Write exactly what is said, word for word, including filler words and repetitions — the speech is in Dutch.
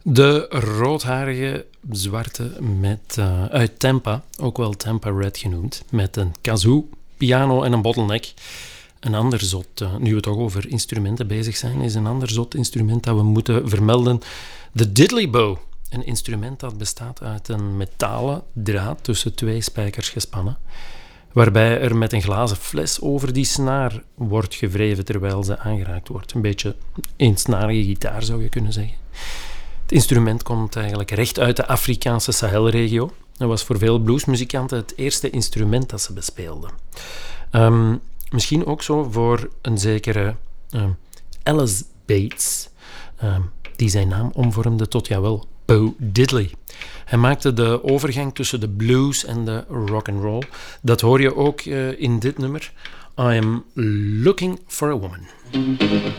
De roodharige zwarte met, uh, uit Tampa, ook wel Tampa Red genoemd, met een kazoo, piano en een bottleneck. Een ander zot, uh, nu we toch over instrumenten bezig zijn, is een ander zot instrument dat we moeten vermelden. De diddley bow. Een instrument dat bestaat uit een metalen draad tussen twee spijkers gespannen, waarbij er met een glazen fles over die snaar wordt gewreven terwijl ze aangeraakt wordt. Een beetje eensnarige gitaar zou je kunnen zeggen. Het instrument komt eigenlijk recht uit de Afrikaanse Sahelregio. Dat was voor veel bluesmuzikanten het eerste instrument dat ze bespeelden. Um, misschien ook zo voor een zekere um, Alice Bates, um, die zijn naam omvormde tot, jawel, Bo Diddley. Hij maakte de overgang tussen de blues en de rock and roll. Dat hoor je ook uh, in dit nummer. I am looking for a woman.